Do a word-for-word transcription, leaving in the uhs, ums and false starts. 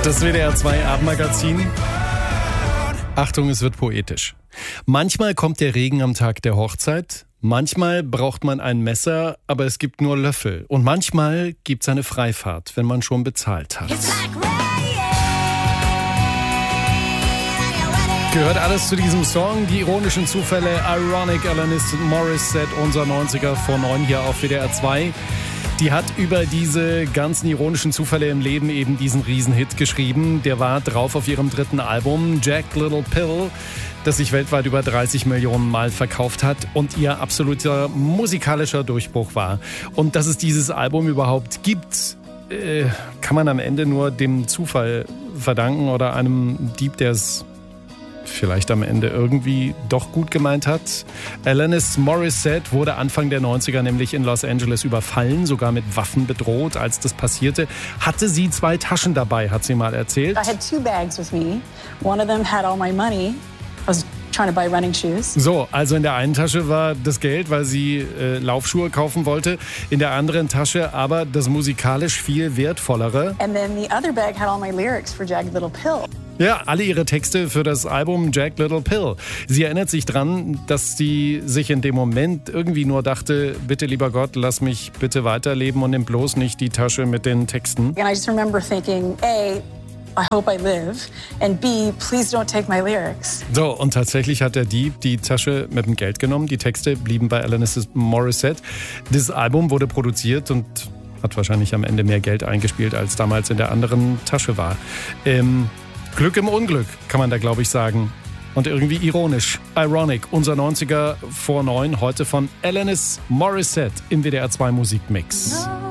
Das W D R zwei Abendmagazin. Achtung, es wird poetisch. Manchmal kommt der Regen am Tag der Hochzeit, manchmal braucht man ein Messer, aber es gibt nur Löffel. Und manchmal gibt es eine Freifahrt, wenn man schon bezahlt hat. Gehört alles zu diesem Song, die ironischen Zufälle, Ironic, Alanis Morissette, unser neunziger vor neun hier auf W D R zwei. Die hat über diese ganzen ironischen Zufälle im Leben eben diesen Riesenhit geschrieben. Der war drauf auf ihrem dritten Album, Jagged Little Pill, das sich weltweit über dreißig Millionen Mal verkauft hat und ihr absoluter musikalischer Durchbruch war. Und dass es dieses Album überhaupt gibt, äh, kann man am Ende nur dem Zufall verdanken oder einem Dieb, der es vielleicht am Ende irgendwie doch gut gemeint hat. Alanis Morissette wurde Anfang der neunziger nämlich in Los Angeles überfallen, sogar mit Waffen bedroht. Als das passierte, hatte sie zwei Taschen dabei, hat sie mal erzählt. I had two bags with me. One of them had all my money. I was trying to buy running shoes. So, also in der einen Tasche war das Geld, weil sie äh, Laufschuhe kaufen wollte. In der anderen Tasche aber das musikalisch viel wertvollere. And then the other bag had all my lyrics for Jagged Little Pill. Ja, alle ihre Texte für das Album Jagged Little Pill. Sie erinnert sich dran, dass sie sich in dem Moment irgendwie nur dachte, bitte lieber Gott, lass mich bitte weiterleben und nimm bloß nicht die Tasche mit den Texten. And I just remember thinking, A, I hope I live, and B, please don't take my lyrics. So, und tatsächlich hat der Dieb die Tasche mit dem Geld genommen. Die Texte blieben bei Alanis Morissette. Das Album wurde produziert und hat wahrscheinlich am Ende mehr Geld eingespielt, als damals in der anderen Tasche war. Ähm, Glück im Unglück, kann man da, glaube ich, sagen. Und irgendwie ironisch. Ironic, unser neunziger vor neun, heute von Alanis Morissette im W D R zwei Musikmix.